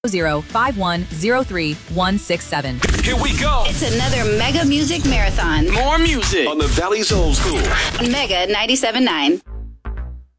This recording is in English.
05103-167. Here we go. It's another Mega Music Marathon More music On the Valley's Old School. on Mega 97.9.